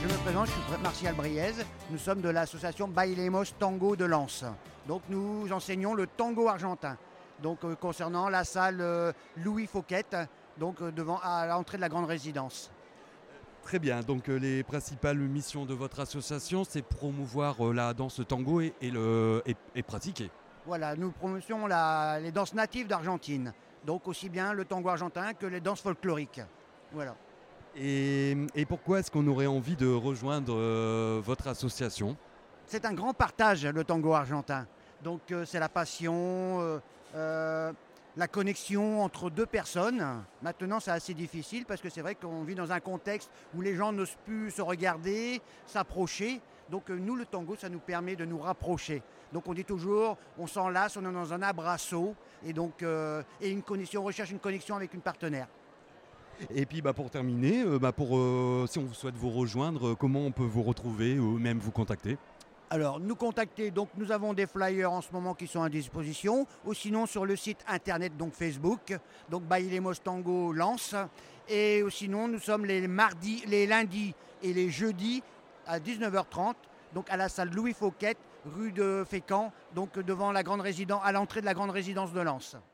Je me présente, je suis Martial Briez. Nous sommes de l'association Bailemos Tango de Lens. Donc nous enseignons le tango argentin. Donc concernant la salle Louis Fouquet, donc devant à l'entrée de la grande résidence. Très bien, donc les principales missions de votre association, c'est promouvoir la danse tango et pratiquer. Voilà, nous promotions les danses natives d'Argentine. Donc aussi bien le tango argentin que les danses folkloriques. Voilà. Et pourquoi est-ce qu'on aurait envie de rejoindre votre association ? C'est un grand partage, le tango argentin. Donc c'est la passion, la connexion entre deux personnes. Maintenant, c'est assez difficile parce que c'est vrai qu'on vit dans un contexte où les gens n'osent plus se regarder, s'approcher. Donc nous, le tango, ça nous permet de nous rapprocher. Donc on dit toujours, on s'enlace, on est dans un abrasso et donc on recherche une connexion avec une partenaire. Et puis pour terminer, si on souhaite vous rejoindre, comment on peut vous retrouver ou même vous contacter ? Alors, nous contacter, donc nous avons des flyers en ce moment qui sont à disposition, ou sinon sur le site internet, donc Facebook, donc Bailemos Tango Lens, et sinon nous sommes les lundis et les jeudis à 19h30, donc à la salle Louis Fouquet, rue de Fécamp, donc devant la grande résidence, à l'entrée de la grande résidence de Lens.